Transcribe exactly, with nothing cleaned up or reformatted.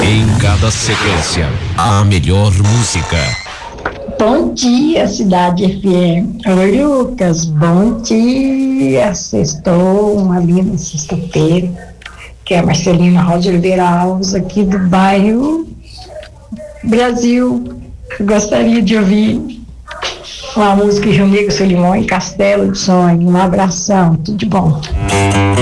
Em cada sequência, a melhor música. Bom dia, Cidade F M. Oi, Lucas. Bom dia. Sextou, uma linda sexta-feira. Que é a Marcelina Rosa Oliveira Alves, aqui do bairro Brasil. Eu gostaria de ouvir uma música de João Negro Solimões, Castelo de Sonho. Um abração, tudo de bom.